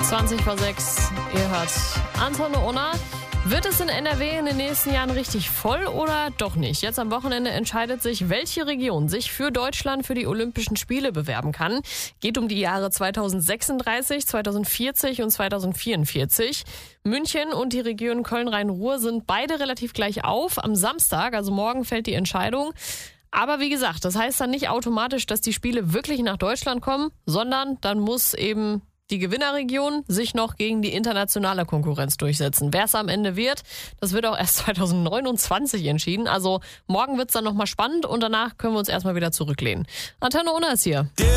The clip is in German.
20:06. Ihr hört Antenne Unna. Wird es in NRW in den nächsten Jahren richtig voll oder doch nicht? Jetzt am Wochenende entscheidet sich, welche Region sich für Deutschland für die Olympischen Spiele bewerben kann. Geht um die Jahre 2036, 2040 und 2044. München und die Region Köln-Rhein-Ruhr sind beide relativ gleich auf. Am Samstag, also morgen, fällt die Entscheidung. Aber wie gesagt, das heißt dann nicht automatisch, dass die Spiele wirklich nach Deutschland kommen, sondern dann muss eben die Gewinnerregion sich noch gegen die internationale Konkurrenz durchsetzen. Wer es am Ende wird, das wird auch erst 2029 entschieden. Also morgen wird es dann nochmal spannend und danach können wir uns erstmal wieder zurücklehnen. Antenne Unna ist hier.